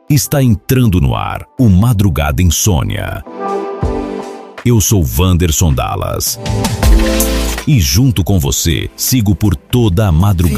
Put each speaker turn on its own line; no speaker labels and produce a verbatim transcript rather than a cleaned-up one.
Está entrando no ar o Madrugada Insônia. Eu sou Wanderson Dallas. E junto com você, sigo por toda a madrugada.